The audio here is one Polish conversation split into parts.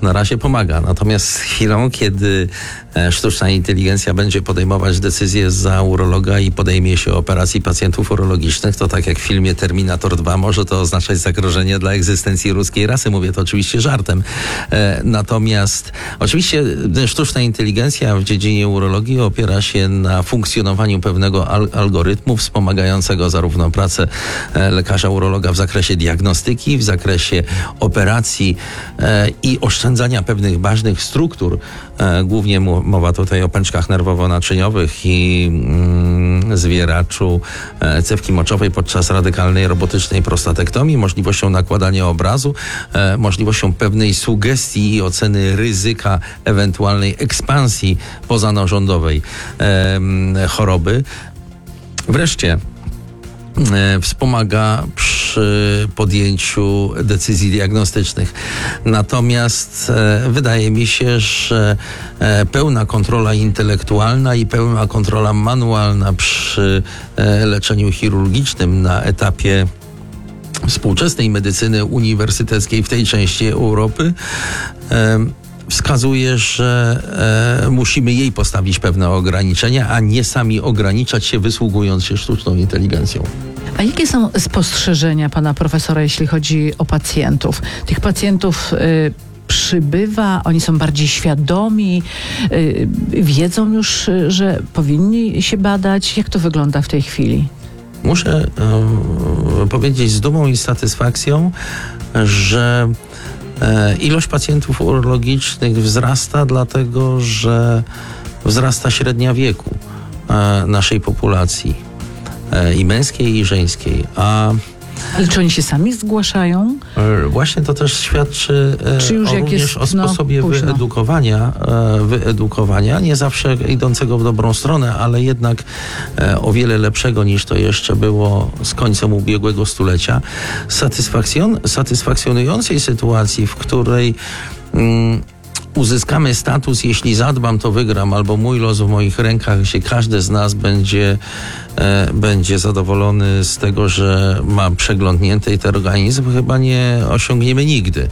na razie pomaga. Natomiast z chwilą, kiedy sztuczna inteligencja będzie podejmować decyzje za urologa i podejmie się operacji pacjentów urologicznych, to tak jak w filmie Terminator 2 może to oznaczać zagrożenie dla egzystencji ludzkiej rasy. Mówię to oczywiście żartem. Natomiast oczywiście sztuczna inteligencja w dziedzinie urologii opiera się na funkcjonowaniu pewnego algorytmu wspomagającego zarówno pracę lekarza urologa w zakresie diagnostyki, w zakresie operacji i oszczędzania pewnych ważnych struktur. Głównie mowa tutaj o pęczkach nerwowo-naczyniowych i zwieraczu cewki moczowej podczas radykalnej robotycznej prostatektomii, możliwością nakładania obrazu, możliwością pewnej sugestii i oceny ryzyka ewentualnej ekspansji pozanarządowej choroby. Wreszcie wspomaga przy podjęciu decyzji diagnostycznych. Natomiast wydaje mi się, że pełna kontrola intelektualna i pełna kontrola manualna przy leczeniu chirurgicznym na etapie współczesnej medycyny uniwersyteckiej w tej części Europy wskazuje, że musimy jej postawić pewne ograniczenia, a nie sami ograniczać się, wysługując się sztuczną inteligencją. A jakie są spostrzeżenia pana profesora, jeśli chodzi o pacjentów? Tych pacjentów przybywa, oni są bardziej świadomi, wiedzą już, że powinni się badać. Jak to wygląda w tej chwili? Muszę powiedzieć z dumą i satysfakcją, że ilość pacjentów urologicznych wzrasta, dlatego że wzrasta średnia wieku naszej populacji i męskiej, i żeńskiej. Ale czy oni się sami zgłaszają? Właśnie to też świadczy również o sposobie wyedukowania, nie zawsze idącego w dobrą stronę, ale jednak o wiele lepszego niż to jeszcze było z końcem ubiegłego stulecia. Satysfakcjonującej sytuacji, w której uzyskamy status, jeśli zadbam, to wygram, albo mój los w moich rękach, gdzie każdy z nas będzie zadowolony z tego, że ma przeglądnięty ten organizm, chyba nie osiągniemy nigdy.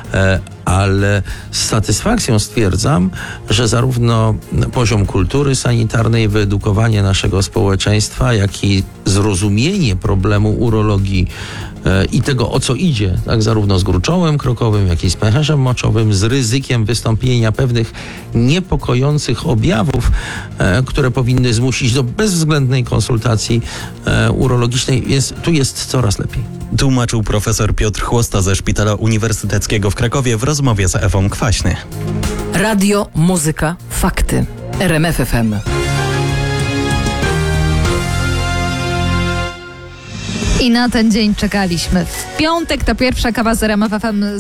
Ale z satysfakcją stwierdzam, że zarówno poziom kultury sanitarnej, wyedukowanie naszego społeczeństwa, jak i zrozumienie problemu urologii i tego, o co idzie, tak, zarówno z gruczołem krokowym, jak i z pęcherzem moczowym, z ryzykiem wystąpienia pewnych niepokojących objawów, które powinny zmusić do bezwzględnej konsultacji urologicznej, więc tu jest coraz lepiej. Tłumaczył profesor Piotr Chłosta ze Szpitala Uniwersyteckiego w Krakowie w rozmowie z Ewą Kwaśny. Radio, muzyka, fakty. RMF FM. I na ten dzień czekaliśmy. W piątek ta pierwsza kawa z RMF FM